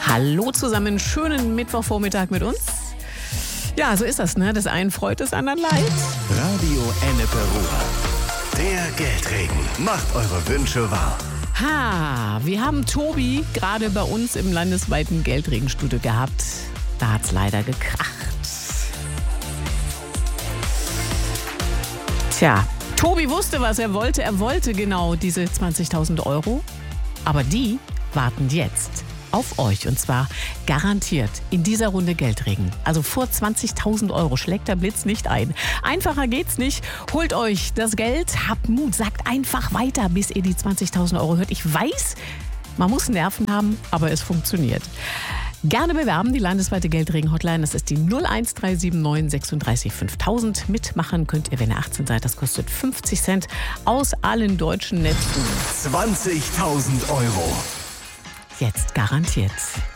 Hallo zusammen, schönen Mittwochvormittag mit uns. Ja, so ist das, ne? Das einen freut, das anderen leid. Radio Ennepe-Ruhr. Der Geldregen macht eure Wünsche wahr. Wir haben Tobi gerade bei uns im landesweiten Geldregenstudio gehabt. Da hat's leider gekracht. Tja, Tobi wusste, was er wollte. Er wollte genau diese 20.000 Euro. Aber die warten jetzt auf euch. Und zwar garantiert in dieser Runde Geldregen. Also vor 20.000 Euro schlägt der Blitz nicht ein. Einfacher geht's nicht. Holt euch das Geld, habt Mut, sagt einfach weiter, bis ihr die 20.000 Euro hört. Ich weiß, man muss Nerven haben, aber es funktioniert. Gerne bewerben, die landesweite Geldregen-Hotline. Das ist die 01379 36 5000. Mitmachen könnt ihr, wenn ihr 18 seid. Das kostet 50 Cent aus allen deutschen Netzen. 20.000 Euro. Jetzt garantiert.